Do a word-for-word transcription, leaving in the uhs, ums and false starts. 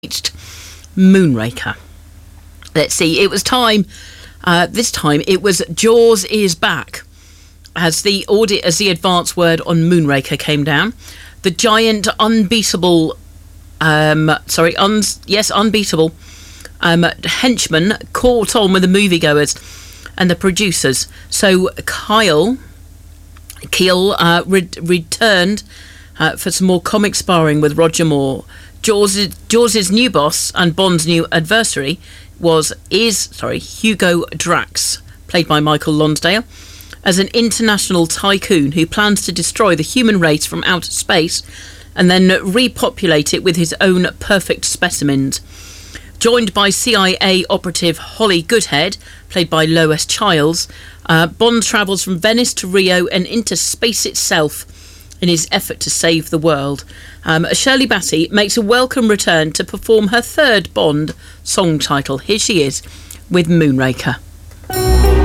Moonraker. Let's see, it was time, uh, this time it was Jaws is back. As the audit, as the advance word on Moonraker came down, the giant, unbeatable, um, sorry, un, yes, unbeatable um, henchman caught on with the moviegoers and the producers. So Kyle, Keel uh, re- returned uh, for some more comic sparring with Roger Moore. Jaws' Jaws' new boss and Bond's new adversary was is sorry Hugo Drax, played by Michael Lonsdale, as an international tycoon who plans to destroy the human race from outer space and then repopulate it with his own perfect specimens. Joined by C I A operative Holly Goodhead, played by Lois Childs, uh, Bond travels from Venice to Rio and into space itself in his effort to save the world. Um, Shirley Bassey makes a welcome return to perform her third Bond song title. Here she is with Moonraker.